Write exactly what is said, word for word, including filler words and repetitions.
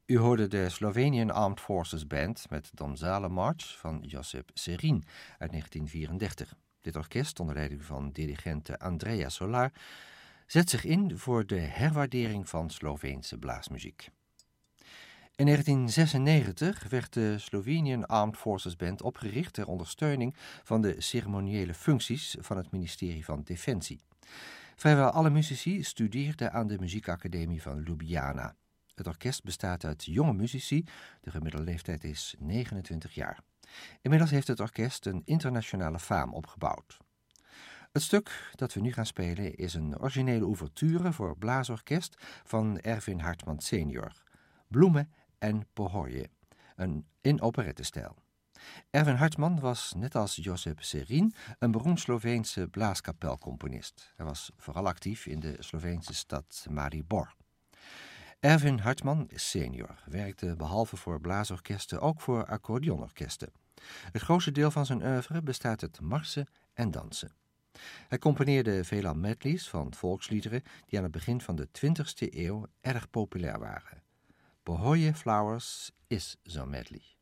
U hoorde de Slovenian Armed Forces Band met Domžale March van Josip Serin uit negentien vierendertig. Dit orkest, onder leiding van dirigente Andrea Solar, zet zich in voor de herwaardering van Sloveense blaasmuziek. In negentien zesennegentig werd de Slovenian Armed Forces Band opgericht ter ondersteuning van de ceremoniële functies van het ministerie van Defensie. Vrijwel alle muzici studeerden aan de muziekacademie van Ljubljana. Het orkest bestaat uit jonge muzici, de gemiddelde leeftijd is negenentwintig jaar. Inmiddels heeft het orkest een internationale faam opgebouwd. Het stuk dat we nu gaan spelen is een originele ouverture voor blaasorkest van Erwin Hartman senior. Bloemen en Pohorje, een in operettestijl. Erwin Hartman was, net als Josip Serin, een beroemd Sloveense blaaskapelcomponist. Hij was vooral actief in de Sloveense stad Maribor. Erwin Hartman senior werkte behalve voor blaasorkesten ook voor accordeonorkesten. Het grootste deel van zijn oeuvre bestaat uit marsen en dansen. Hij componeerde veelal medleys van volksliederen die aan het begin van de twintigste eeuw erg populair waren. Pohorje Flowers is zo'n medley.